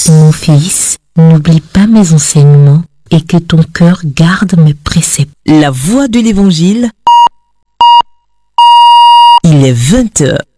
Mon fils, n'oublie pas mes enseignements et que ton cœur garde mes préceptes. La voix de l'Évangile, il est 20h.